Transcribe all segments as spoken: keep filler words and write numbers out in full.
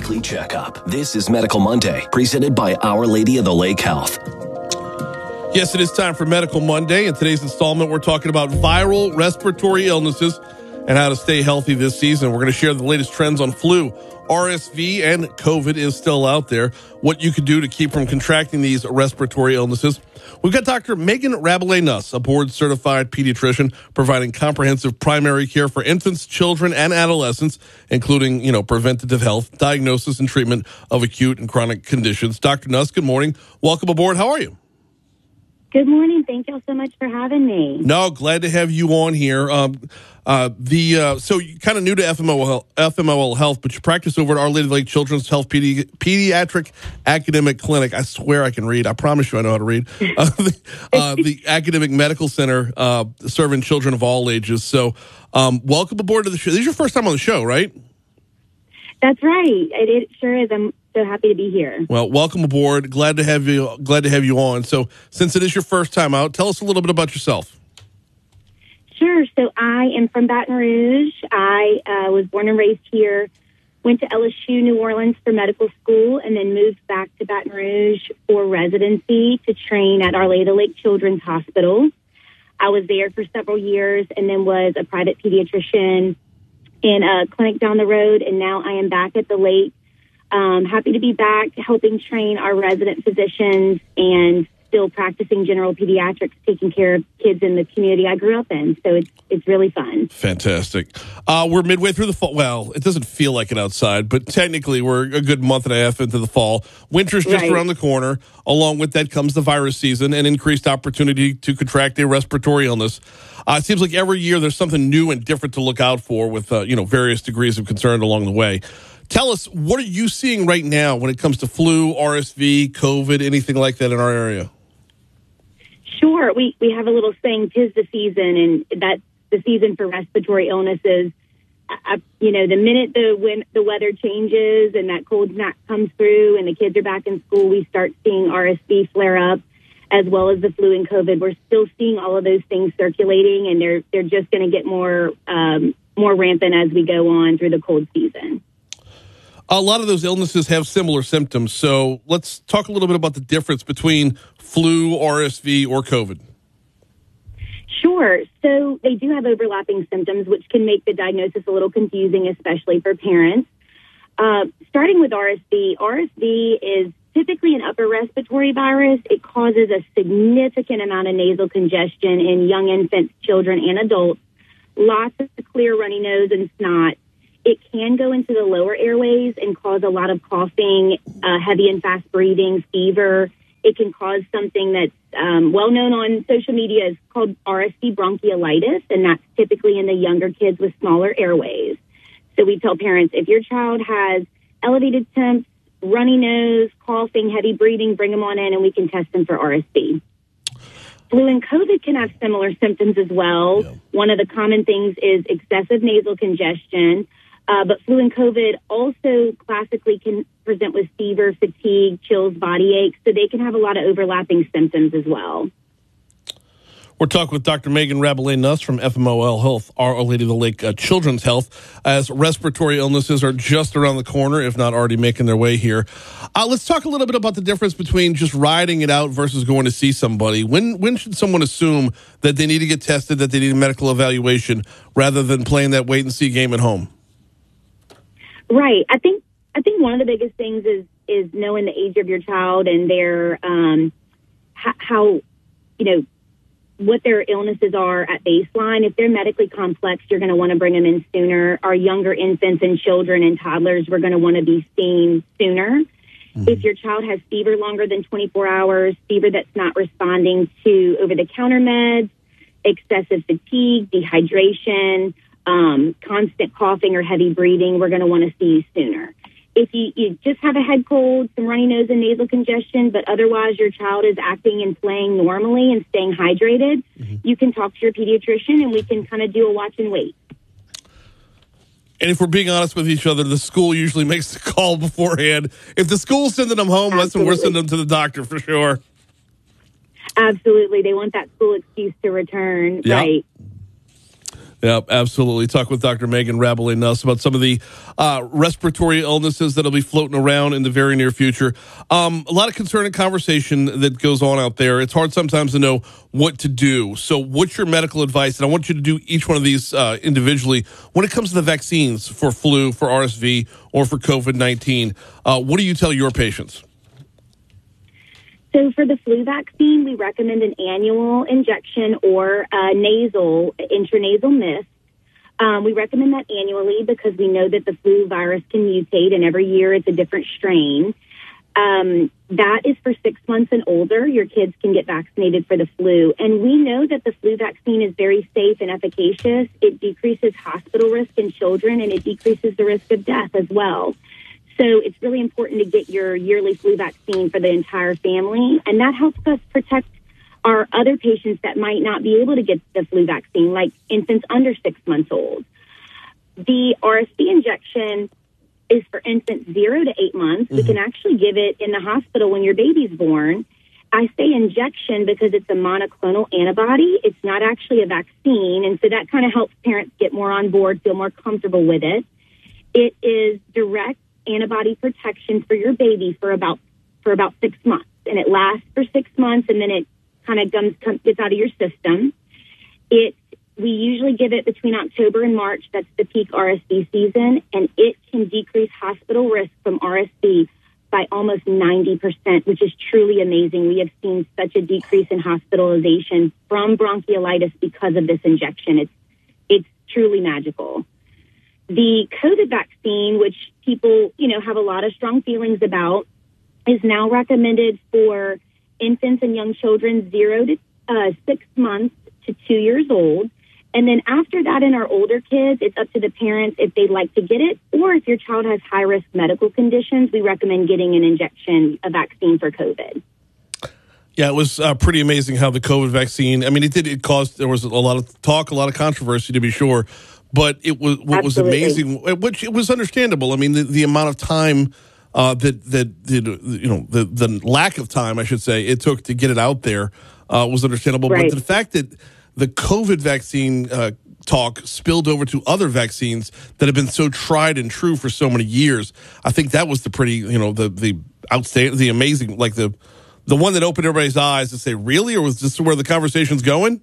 weekly checkup. This is Medical Monday, presented by Our Lady of the Lake Health. Yes, it is time for Medical Monday. In today's installment, we're talking about viral respiratory illnesses and how to stay healthy this season. We're going to share the latest trends on flu, R S V, and COVID is still out there, what you can do to keep from contracting these respiratory illnesses. We've got Doctor Megan Rabelais-Nuss, a board-certified pediatrician, providing comprehensive primary care for infants, children, and adolescents, including, you know, preventative health, diagnosis, and treatment of acute and chronic conditions. Doctor Nuss, good morning. Welcome aboard. How are you? Good morning. Thank you all so much for having me. No, glad to have you on here. Um, uh, the uh, so you're kind of new to F M O L, F M O L Health, but you practice over at Our Lady of the Lake Children's Health Pedi- Pediatric Academic Clinic. I swear I can read. I promise you I know how to read. Uh, the, uh, the Academic Medical Center, uh, serving children of all ages. So um, welcome aboard to the show. This is your first time on the show, right? That's right. It, it sure is. I'm so happy to be here. Well, welcome aboard. Glad to have you. Glad to have you on. So, since it is your first time out, tell us a little bit about yourself. Sure. So, I am from Baton Rouge. I uh, was born and raised here. Went to L S U New Orleans for medical school, and then moved back to Baton Rouge for residency to train at Our Lady of the Lake Children's Hospital. I was there for several years, and then was a private pediatrician in a clinic down the road, and now I am back at the lake. Um, happy to be back helping train our resident physicians and still practicing general pediatrics, taking care of kids in the community I grew up in. So it's it's really fun. Fantastic. Uh, we're midway through the fall. Well, it doesn't feel like it outside, but technically we're a good month and a half into the fall. Winter's just Right. around the corner. Along with that comes the virus season and increased opportunity to contract a respiratory illness. Uh, it seems like every year there's something new and different to look out for with uh, you know various degrees of concern along the way. Tell us, what are you seeing right now when it comes to flu, R S V, COVID, anything like that in our area? Sure. We we have a little saying, "'Tis the season," and that's the season for respiratory illnesses. I, you know, the minute the when the weather changes and that cold snap comes through and the kids are back in school, we start seeing R S V flare up, as well as the flu and COVID. We're still seeing all of those things circulating, and they're they're just going to get more um, more rampant as we go on through the cold season. A lot of those illnesses have similar symptoms, so let's talk a little bit about the difference between flu, R S V, or COVID. Sure. So they do have overlapping symptoms, which can make the diagnosis a little confusing, especially for parents. Uh, starting with R S V, R S V is typically an upper respiratory virus. It causes a significant amount of nasal congestion in young infants, children, and adults. Lots of clear runny nose and snot. It can go into the lower airways and cause a lot of coughing, uh, heavy and fast breathing, fever. It can cause something that's um, well known on social media is called R S V bronchiolitis, and that's typically in the younger kids with smaller airways. So we tell parents, if your child has elevated temps, runny nose, coughing, heavy breathing, bring them on in and we can test them for R S V. Flu and COVID can have similar symptoms as well. Yeah. One of the common things is excessive nasal congestion. Uh, but flu and COVID also classically can present with fever, fatigue, chills, body aches, so they can have a lot of overlapping symptoms as well. We're talking with Doctor Megan Rabelais-Nuss from F M O L Health, Our Lady of the Lake uh, Children's Health, as respiratory illnesses are just around the corner, if not already making their way here. Uh, let's talk a little bit about the difference between just riding it out versus going to see somebody. When when should someone assume that they need to get tested, that they need a medical evaluation, rather than playing that wait-and-see game at home? Right. I think I think one of the biggest things is is knowing the age of your child and their um, h- how you know what their illnesses are at baseline. If they're medically complex, you're going to want to bring them in sooner. Our younger infants and children and toddlers, we're going to want to be seen sooner. Mm-hmm. If your child has fever longer than twenty-four hours, fever that's not responding to over-the-counter meds, excessive fatigue, dehydration, um, constant coughing or heavy breathing, we're going to want to see you sooner. If you, you just have a head cold, some runny nose and nasal congestion, but otherwise your child is acting and playing normally and staying hydrated, mm-hmm. you can talk to your pediatrician and we can kind of do a watch and wait. And if we're being honest with each other, the school usually makes the call beforehand. If the school's sending them home, listen, we're sending them to the doctor for sure. Absolutely. They want that school excuse to return, yep. right? Yeah, absolutely. Talk with Doctor Megan Rabelais-Nuss about some of the uh, respiratory illnesses that'll be floating around in the very near future. Um, a lot of concern and conversation that goes on out there. It's hard sometimes to know what to do. So what's your medical advice? And I want you to do each one of these uh, individually. When it comes to the vaccines for flu, for R S V, or for COVID nineteen, uh, what do you tell your patients? So for the flu vaccine, we recommend an annual injection or a nasal, intranasal mist. Um, we recommend that annually because we know that the flu virus can mutate, and every year it's a different strain. Um, that is for six months and older. Your kids can get vaccinated for the flu. And we know that the flu vaccine is very safe and efficacious. It decreases hospital risk in children, and it decreases the risk of death as well. So it's really important to get your yearly flu vaccine for the entire family, and that helps us protect our other patients that might not be able to get the flu vaccine, like infants under six months old. The R S V injection is for infants zero to eight months. Mm-hmm. We can actually give it in the hospital when your baby's born. I say injection because it's a monoclonal antibody. It's not actually a vaccine, and so that kind of helps parents get more on board, feel more comfortable with it. It is direct antibody protection for your baby for about for about six months, and it lasts for six months, and then it kind of comes, comes gets out of your system. It we usually give it between October and March. That's the peak R S V season, and it can decrease hospital risk from R S V by almost ninety percent, which is truly amazing. We have seen such a decrease in hospitalization from bronchiolitis because of this injection. It's it's truly magical. The COVID vaccine, which people, you know, have a lot of strong feelings about, is now recommended for infants and young children zero to uh, six months to two years old. And then after that, in our older kids, it's up to the parents if they'd like to get it, or if your child has high-risk medical conditions, we recommend getting an injection, a vaccine for COVID. Yeah, it was uh, pretty amazing how the COVID vaccine, I mean, it did, it caused, there was a lot of talk, a lot of controversy, to be sure. But it was what Absolutely. was amazing, which it was understandable. I mean, the, the amount of time uh, that that the, you know the the lack of time, I should say, it took to get it out there uh, was understandable. Right. But the fact that the COVID vaccine uh, talk spilled over to other vaccines that have been so tried and true for so many years, I think that was the pretty, you know, the the outstanding, the amazing, like the the one that opened everybody's eyes to say, really, or was this where the conversation's going?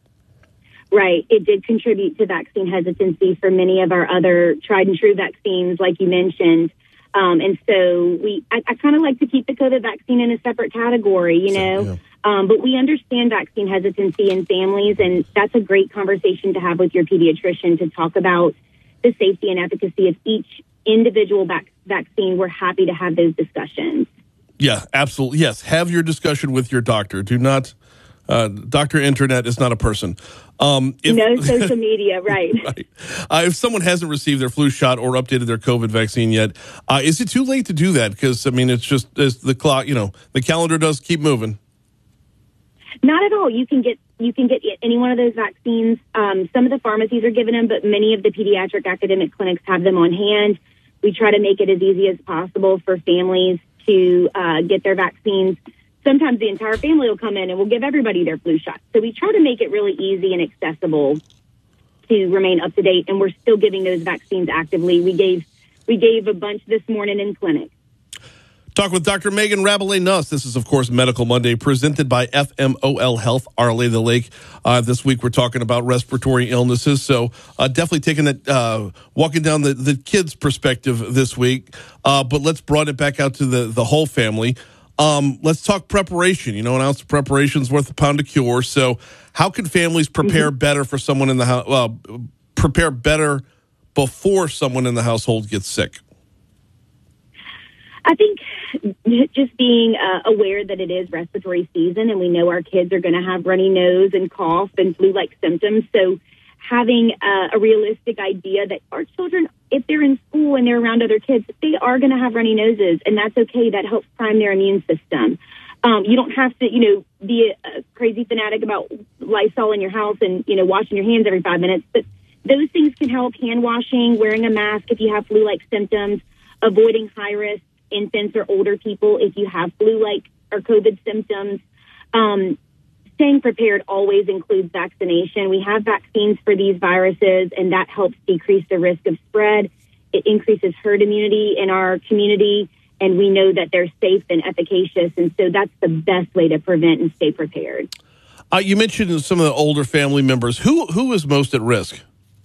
Right. It did contribute to vaccine hesitancy for many of our other tried and true vaccines, like you mentioned. Um, and so we, I, I kind of like to keep the COVID vaccine in a separate category, you know, yeah. um, but we understand vaccine hesitancy in families, and that's a great conversation to have with your pediatrician to talk about the safety and efficacy of each individual vac- vaccine. We're happy to have those discussions. Yeah, absolutely. Yes. Have your discussion with your doctor. Do not, uh, Doctor Internet is not a person. Um, if, no social media, right. right. Uh, if someone hasn't received their flu shot or updated their COVID vaccine yet, uh, is it too late to do that? Because, I mean, it's just as the clock, you know, the calendar does keep moving. Not at all. You can get you can get any one of those vaccines. Um, some of the pharmacies are giving them, but many of the pediatric academic clinics have them on hand. We try to make it as easy as possible for families to uh, get their vaccines. Sometimes the entire family will come in and we'll give everybody their flu shot. So we try to make it really easy and accessible to remain up to date. And we're still giving those vaccines actively. We gave we gave a bunch this morning in clinic. Talk with Doctor Megan Rabelais-Nuss. This is, of course, Medical Monday, presented by F M O L Health, Our Lady of the Lake. Uh, this week, we're talking about respiratory illnesses. So uh, definitely taking that, uh, walking down the, the kids' perspective this week. Uh, but let's broaden it back out to the, the whole family. Um, let's talk preparation. You know, an ounce of preparation is worth a pound of cure. So how can families prepare mm-hmm. better for someone in the house, uh, prepare better before someone in the household gets sick? I think just being uh, aware that it is respiratory season and we know our kids are going to have runny nose and cough and flu-like symptoms. So having uh, a realistic idea that our children, if they're in school and they're around other kids, they are going to have runny noses, and that's okay. That helps prime their immune system. Um, you don't have to, you know, be a, a crazy fanatic about Lysol in your house and, you know, washing your hands every five minutes. But those things can help. Hand washing, wearing a mask if you have flu-like symptoms, avoiding high-risk infants or older people if you have flu-like or COVID symptoms, um, staying prepared always includes vaccination. We have vaccines for these viruses, and that helps decrease the risk of spread. It increases herd immunity in our community, and we know that they're safe and efficacious. And so that's the best way to prevent and stay prepared. Uh, you mentioned some of the older family members. Who who is most at risk?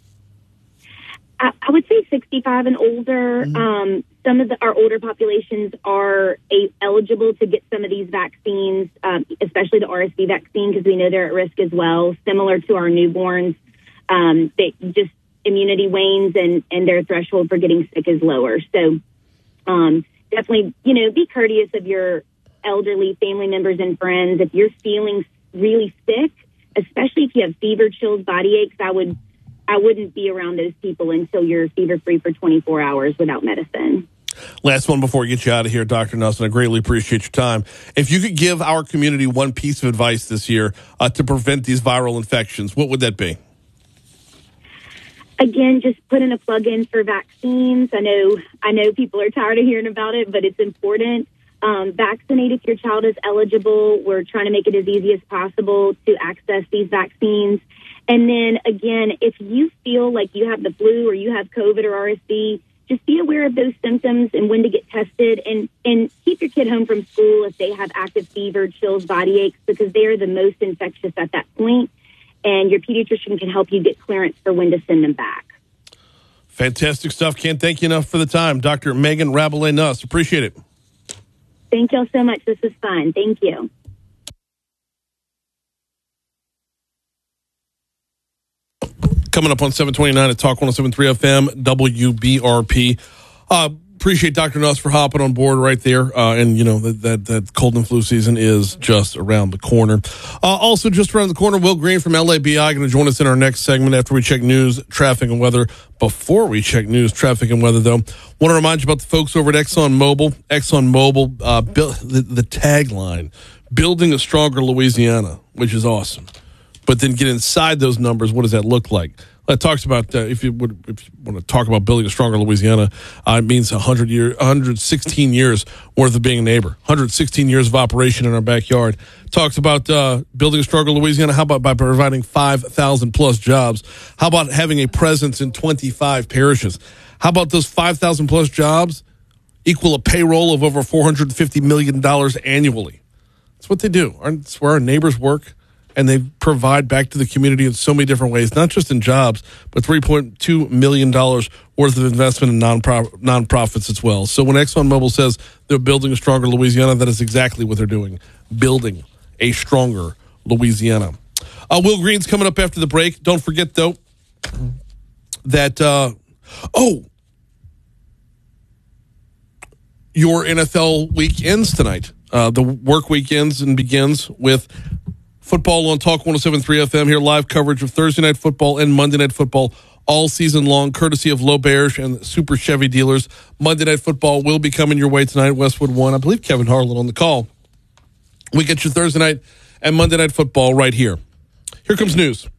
I, I would say sixty-five and older. Mm-hmm. Um, some of the, our older populations are a, eligible to get some of these vaccines, um, especially the R S V vaccine, because we know they're at risk as well. Similar to our newborns, um, they just immunity wanes and, and their threshold for getting sick is lower. So um, definitely, you know, be courteous of your elderly family members and friends. If you're feeling really sick, especially if you have fever, chills, body aches, I would I wouldn't be around those people until you're fever-free for twenty-four hours without medicine. Last one before we get you out of here, Doctor Nelson. I greatly appreciate your time. If you could give our community one piece of advice this year uh, to prevent these viral infections, what would that be? Again, just put in a plug-in for vaccines. I know I know people are tired of hearing about it, but it's important. Um, vaccinate if your child is eligible. We're trying to make it as easy as possible to access these vaccines. And then, again, if you feel like you have the flu or you have COVID or R S V, just be aware of those symptoms and when to get tested, and, and keep your kid home from school if they have active fever, chills, body aches, because they are the most infectious at that point. And your pediatrician can help you get clearance for when to send them back. Fantastic stuff. Can't thank you enough for the time. Doctor Megan Rabelais-Nuss. Appreciate it. Thank y'all so much. This is fun. Thank you. Coming up on seven twenty-nine at Talk one oh seven point three F M, W B R P. Uh, appreciate Doctor Nuss for hopping on board right there. Uh, and, you know, that, that, that cold and flu season is just around the corner. Uh, also, just around the corner, Will Green from L A B I going to join us in our next segment after we check news, traffic, and weather. Before we check news, traffic, and weather, though, want to remind you about the folks over at ExxonMobil. ExxonMobil, uh, built the, the tagline, building a stronger Louisiana, which is awesome. But then get inside those numbers, what does that look like? That talks about, uh, if you would, if you want to talk about building a stronger Louisiana, uh, it means one hundred year, one hundred sixteen years worth of being a neighbor, one hundred sixteen years of operation in our backyard. Talks about uh, building a stronger Louisiana. How about by providing five thousand plus jobs? How about having a presence in twenty-five parishes? How about those five thousand plus jobs equal a payroll of over four hundred fifty million dollars annually? That's what they do. It's where our neighbors work. And they provide back to the community in so many different ways, not just in jobs, but three point two million dollars worth of investment in non-pro- nonprofits as well. So when ExxonMobil says they're building a stronger Louisiana, that is exactly what they're doing, building a stronger Louisiana. Uh, Will Green's coming up after the break. Don't forget, though, that, uh, oh, your N F L week ends tonight. Uh, the work week ends and begins with football on Talk one oh seven point three F M. Here, live coverage of Thursday Night Football and Monday Night Football all season long, courtesy of L'Auberge and Super Chevy dealers. Monday Night Football will be coming your way tonight, Westwood one. I believe Kevin Harlan on the call. We get you Thursday night and Monday Night Football right here. Here comes news.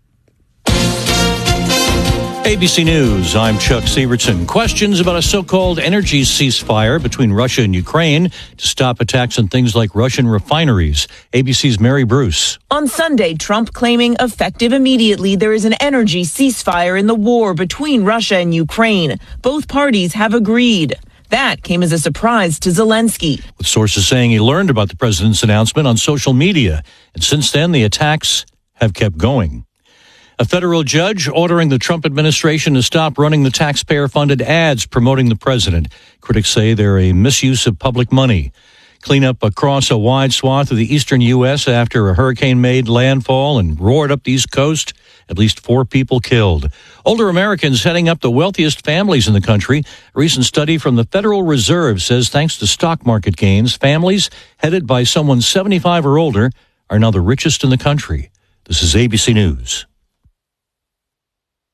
A B C News, I'm Chuck Sievertson. Questions about a so-called energy ceasefire between Russia and Ukraine to stop attacks on things like Russian refineries. A B C's Mary Bruce. On Sunday, Trump claiming effective immediately there is an energy ceasefire in the war between Russia and Ukraine. Both parties have agreed. That came as a surprise to Zelensky. With sources saying he learned about the president's announcement on social media. And since then, the attacks have kept going. A federal judge ordering the Trump administration to stop running the taxpayer-funded ads promoting the president. Critics say they're a misuse of public money. Cleanup across a wide swath of the eastern U S after a hurricane made landfall and roared up the East Coast. At least four people killed. Older Americans heading up the wealthiest families in the country. A recent study from the Federal Reserve says thanks to stock market gains, families headed by someone seventy-five or older are now the richest in the country. This is A B C News.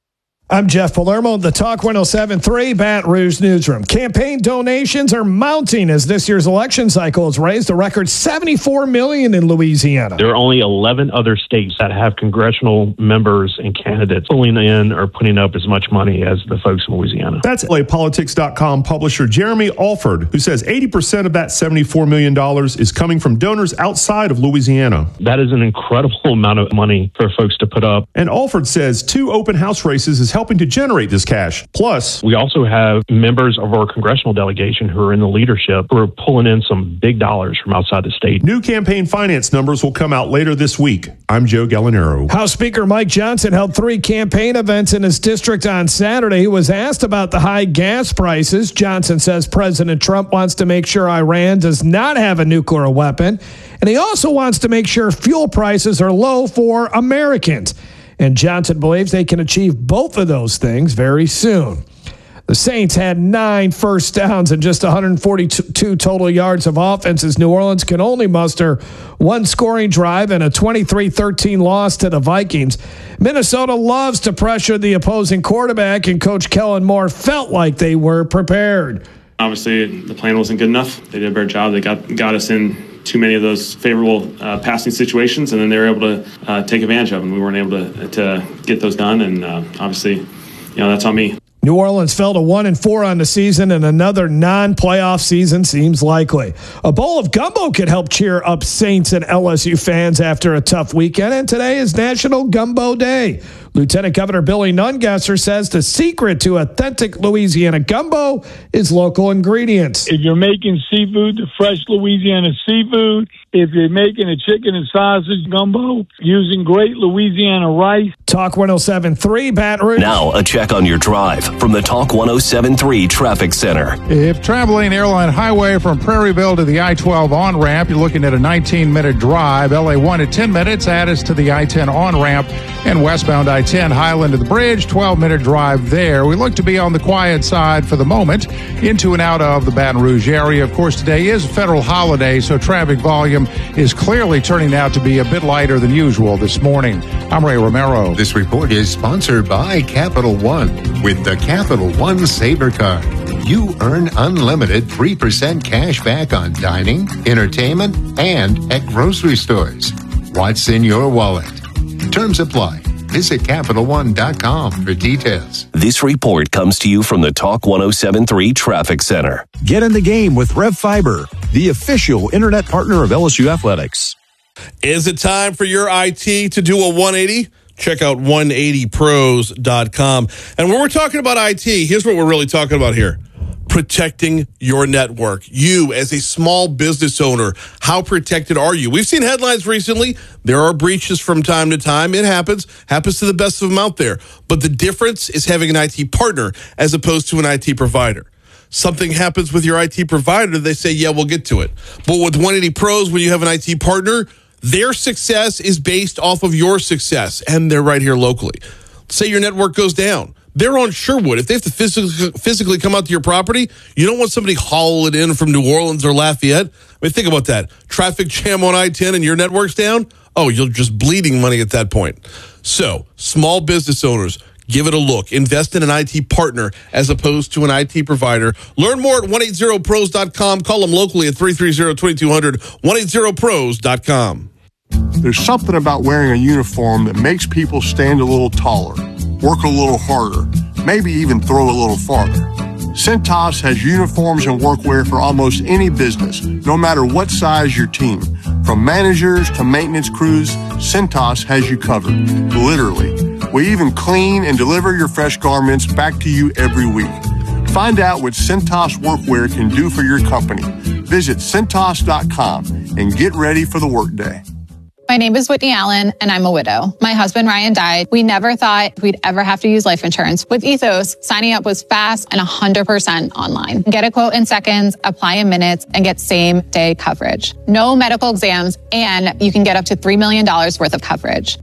I'm Jeff Palermo, the Talk one oh seven point three Baton Rouge Newsroom. Campaign donations are mounting as this year's election cycle has raised a record seventy-four million dollars in Louisiana. There are only eleven other states that have congressional members and candidates pulling in or putting up as much money as the folks in Louisiana. That's L A Politics dot com publisher Jeremy Alford, who says eighty percent of that seventy-four million dollars is coming from donors outside of Louisiana. That is an incredible amount of money for folks to put up. And Alford says two open house races is helping to generate this cash. Plus, we also have members of our congressional delegation who are in the leadership who are pulling in some big dollars from outside the state. New campaign finance numbers will come out later this week. I'm Joe Gallinaro. House Speaker Mike Johnson held three campaign events in his district on Saturday. He was asked about the high gas prices. Johnson says President Trump wants to make sure Iran does not have a nuclear weapon, and he also wants to make sure fuel prices are low for Americans. And Johnson believes they can achieve both of those things very soon. The Saints had nine first downs and just one hundred forty-two total yards of offense as New Orleans can only muster one scoring drive and a twenty-three thirteen loss to the Vikings. Minnesota loves to pressure the opposing quarterback, and Coach Kellen Moore felt like they were prepared. Obviously, the plan wasn't good enough. They did a better job. They got got us in too many of those favorable uh, passing situations, and then they were able to uh, take advantage of them. We weren't able to to get those done, and uh, obviously, you know, that's on me. New Orleans fell to one and four on the season, and another non-playoff season seems likely. A bowl of gumbo could help cheer up Saints and L S U fans after a tough weekend, and today is National Gumbo Day. Lieutenant Governor Billy Nungesser says the secret to authentic Louisiana gumbo is local ingredients. If you're making seafood, the fresh Louisiana seafood. If you're making a chicken and sausage gumbo, using great Louisiana rice. Talk one oh seven point three Baton Rouge. Now a check on your drive from the Talk one oh seven point three Traffic Center. If traveling Airline Highway from Prairieville to the I twelve on-ramp, you're looking at a nineteen-minute drive. L A one at ten minutes, Addis to the I ten on-ramp, and westbound I ten Highland to the bridge, twelve-minute drive there. We look to be on the quiet side for the moment, into and out of the Baton Rouge area. Of course, today is a federal holiday, so traffic volume is clearly turning out to be a bit lighter than usual this morning. I'm Ray Romero. This report is sponsored by Capital One. With the Capital One Saver Card, you earn unlimited three percent cash back on dining, entertainment, and at grocery stores. What's in your wallet? Terms apply. Visit Capital One dot com for details. This report comes to you from the Talk one oh seven point three Traffic Center. Get in the game with Rev Fiber, the official internet partner of L S U Athletics. Is it time for your I T to do a one eighty? Check out one eighty pros dot com. And when we're talking about I T, here's what we're really talking about here. Protecting your network. You, as a small business owner, how protected are you? We've seen headlines recently. There are breaches from time to time. It happens. Happens to the best of them out there. But the difference is having an I T partner as opposed to an I T provider. Something happens with your I T provider, they say, yeah, we'll get to it. But with one eighty Pros, when you have an I T partner, their success is based off of your success, and they're right here locally. Say your network goes down. They're on Sherwood. If they have to physically, physically come out to your property, you don't want somebody haul it in from New Orleans or Lafayette. I mean, think about that. Traffic jam on I ten and your network's down. Oh, you're just bleeding money at that point. So, small business owners, give it a look. Invest in an I T partner as opposed to an I T provider. Learn more at one eighty pros dot com. Call them locally at three three zero, two two zero zero, one eighty pros dot com. There's something about wearing a uniform that makes people stand a little taller, work a little harder, maybe even throw a little farther. Cintas has uniforms and workwear for almost any business, no matter what size your team. From managers to maintenance crews, Cintas has you covered, literally. We even clean and deliver your fresh garments back to you every week. Find out what Cintas workwear can do for your company. Visit Cintas dot com and get ready for the workday. My name is Whitney Allen, and I'm a widow. My husband, Ryan, died. We never thought we'd ever have to use life insurance. With Ethos, signing up was fast and one hundred percent online. Get a quote in seconds, apply in minutes, and get same-day coverage. No medical exams, and you can get up to three million dollars worth of coverage.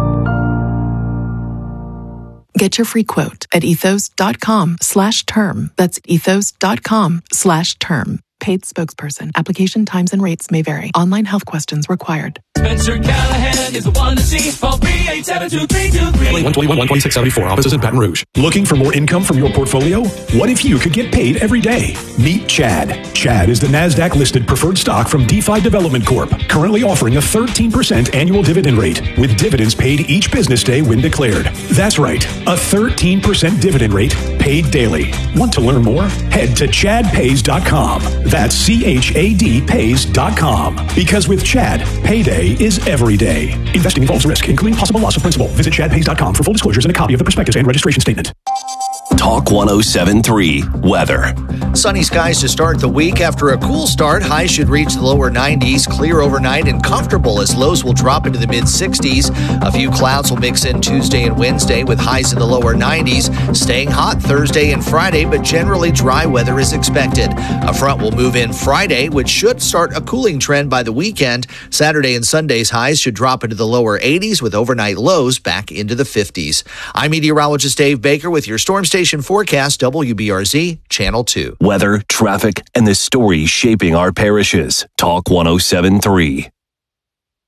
Get your free quote at ethos dot com slash term. That's ethos dot com slash term. Paid spokesperson. Application times and rates may vary. Online health questions required. Spencer Callahan is the one to see. Call three eight seven two, three two three. one twenty-one, one twenty-six seventy-four. Offices in Baton Rouge. Looking for more income from your portfolio? What if you could get paid every day? Meet Chad. Chad is the NASDAQ-listed preferred stock from DeFi Development Corp, currently offering a thirteen percent annual dividend rate, with dividends paid each business day when declared. That's right, a thirteen percent dividend rate paid daily. Want to learn more? Head to chad pays dot com. That's C H A D pays dot com. Because with Chad, payday is every day. Investing involves risk, including possible loss of principal. Visit chad pays dot com for full disclosures and a copy of the prospectus and registration statement. Talk one oh seven point three Weather. Sunny skies to start the week. After a cool start, highs should reach the lower nineties, clear overnight and comfortable as lows will drop into the mid sixties. A few clouds will mix in Tuesday and Wednesday with highs in the lower nineties. Staying hot Thursday and Friday, but generally dry weather is expected. A front will move in Friday, which should start a cooling trend by the weekend. Saturday and Sunday's highs should drop into the lower eighties with overnight lows back into the fifties. I'm meteorologist Dave Baker with your Storm Station forecast, W B R Z Channel two. Weather, traffic, and the stories shaping our parishes. Talk one oh seven point three.